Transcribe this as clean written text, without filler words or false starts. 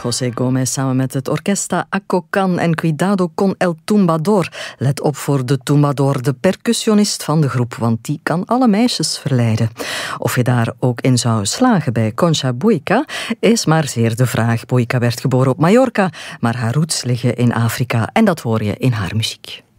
José Gomez samen met het Orquesta Acocan en Cuidado con el Tumbador. Let op voor de Tumbador, de percussionist van de groep, want die kan alle meisjes verleiden. Of je daar ook in zou slagen bij Concha Buica is maar zeer de vraag. Buica werd geboren op Mallorca, maar haar roots liggen in Afrika en dat hoor je in haar muziek.